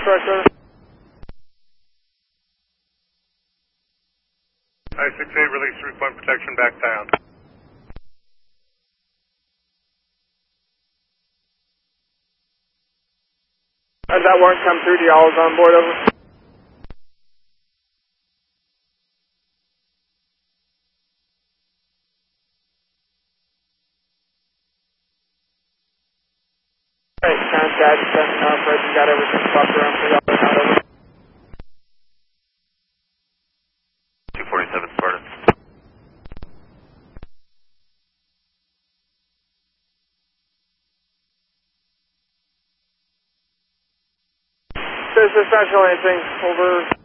Correct, over. I-68, release 3-point protection back down. As that warrant come through, do y'all is on board, over? Alright, contact, Fred, you got everything swapped around for y'all, not over. 247 Spartan. This is Central Lansing, over.